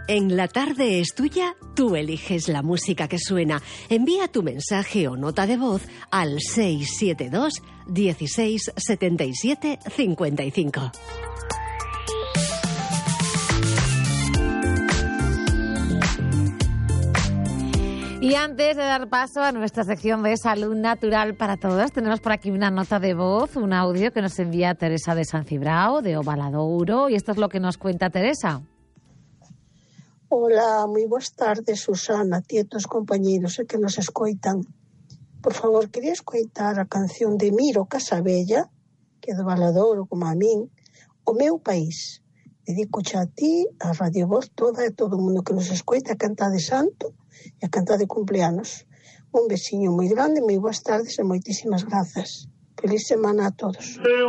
En La Tarde es Tuya, tú eliges la música que suena. Envía tu mensaje o nota de voz al 672 16 77 55. Y antes de dar paso a nuestra sección de Salud Natural para Todos, tenemos por aquí una nota de voz, un audio que nos envía Teresa de San Cibrao, de Ovaladouro, y esto es lo que nos cuenta Teresa. Hola, moi boas tardes, Susana, tietos compañeiros que nos escoitan. Por favor, quería escoitar a canción de Miro Casabella, que é do Valadouro, como a min, O meu país. Dedico a ti, a Radio Voz toda e todo o mundo que nos escoita, a cantar de santo e a cantar de cumpleanos. Un besiño moi grande, moi boas tardes e moitísimas grazas. Feliz semana a todos.